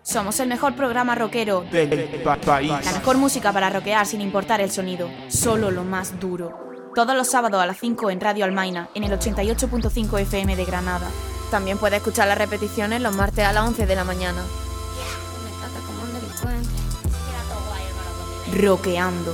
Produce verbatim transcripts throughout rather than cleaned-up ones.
Somos el mejor programa rockero del pa- país. La mejor música para rockear sin importar el sonido. Solo lo más duro. Todos los sábados a las cinco en Radio Almaina, en el ochenta y ocho punto cinco F M de Granada. También puedes escuchar las repeticiones los martes a las once de la mañana. Rockeando.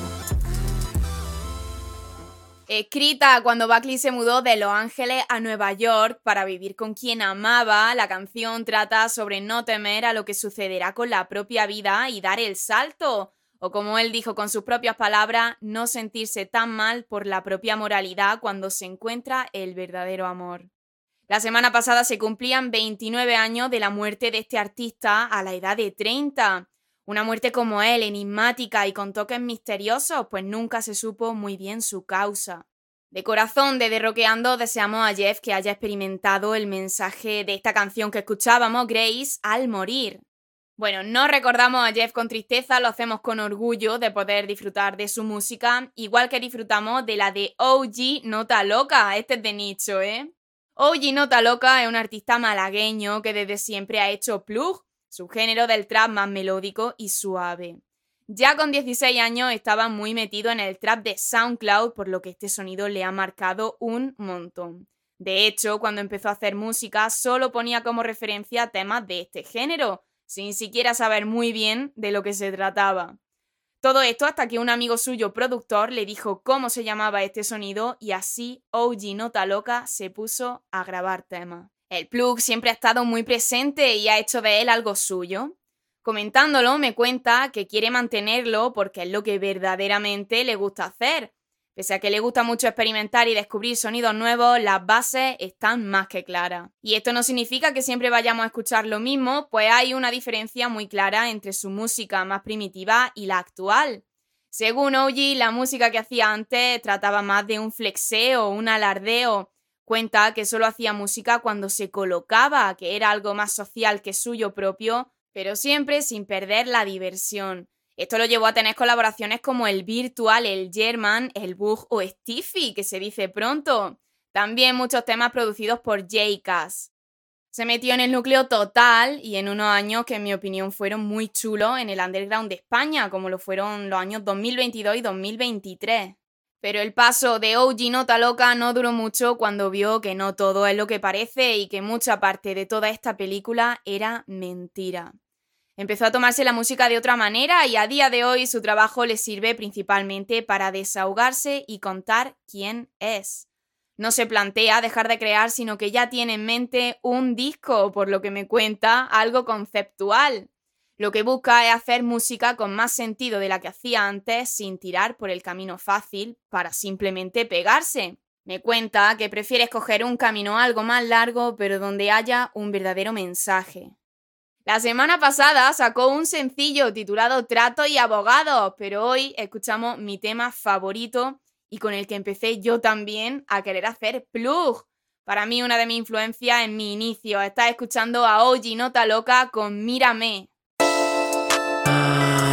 Escrita cuando Buckley se mudó de Los Ángeles a Nueva York para vivir con quien amaba, la canción trata sobre no temer a lo que sucederá con la propia vida y dar el salto. O como él dijo con sus propias palabras, no sentirse tan mal por la propia moralidad cuando se encuentra el verdadero amor. La semana pasada se cumplían veintinueve años de la muerte de este artista a la edad de treinta. Una muerte como él, enigmática y con toques misteriosos, pues nunca se supo muy bien su causa. De corazón, desde Rockeando, deseamos a Jeff que haya experimentado el mensaje de esta canción que escuchábamos, Grace, al morir. Bueno, no recordamos a Jeff con tristeza, lo hacemos con orgullo de poder disfrutar de su música, igual que disfrutamos de la de O G Nota Loca. Este es de nicho, ¿eh? O G Nota Loca es un artista malagueño que desde siempre ha hecho plug, su género del trap más melódico y suave. Ya con dieciséis años estaba muy metido en el trap de SoundCloud, por lo que este sonido le ha marcado un montón. De hecho, cuando empezó a hacer música, solo ponía como referencia temas de este género, sin siquiera saber muy bien de lo que se trataba. Todo esto hasta que un amigo suyo productor le dijo cómo se llamaba este sonido y así O G Nota Loca se puso a grabar temas. El plug siempre ha estado muy presente y ha hecho de él algo suyo. Comentándolo, me cuenta que quiere mantenerlo porque es lo que verdaderamente le gusta hacer. Pese a que le gusta mucho experimentar y descubrir sonidos nuevos, las bases están más que claras. Y esto no significa que siempre vayamos a escuchar lo mismo, pues hay una diferencia muy clara entre su música más primitiva y la actual. Según O G, la música que hacía antes trataba más de un flexeo, un alardeo. Cuenta que solo hacía música cuando se colocaba, que era algo más social que suyo propio, pero siempre sin perder la diversión. Esto lo llevó a tener colaboraciones como el Virtual, el German, el Bug o Stiffy, que se dice pronto. También muchos temas producidos por J-Caz. Se metió en el núcleo total y en unos años que en mi opinión fueron muy chulos en el underground de España, como lo fueron los años dos mil veintidós y dos mil veintitrés. Pero el paso de O G Nota Loca no duró mucho cuando vio que no todo es lo que parece y que mucha parte de toda esta película era mentira. Empezó a tomarse la música de otra manera y a día de hoy su trabajo le sirve principalmente para desahogarse y contar quién es. No se plantea dejar de crear, sino que ya tiene en mente un disco, por lo que me cuenta, algo conceptual. Lo que busca es hacer música con más sentido de la que hacía antes, sin tirar por el camino fácil para simplemente pegarse. Me cuenta que prefiere escoger un camino algo más largo, pero donde haya un verdadero mensaje. La semana pasada sacó un sencillo titulado Trato y Abogados, pero hoy escuchamos mi tema favorito y con el que empecé yo también a querer hacer plug. Para mí una de mis influencias en mi inicio. Estás escuchando a O G Nota Loca con Mírame.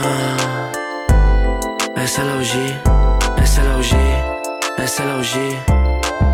Es el O G, es el O G, es el O G.